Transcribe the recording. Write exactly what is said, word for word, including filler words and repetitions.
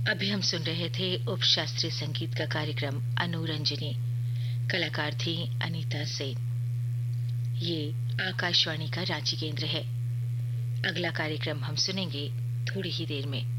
अभी हम सुन रहे थे उपशास्त्रीय संगीत का कार्यक्रम अनुरंजनी। कलाकार थी अनीता सेन। ये आकाशवाणी का रांची केंद्र है। अगला कार्यक्रम हम सुनेंगे थोड़ी ही देर में।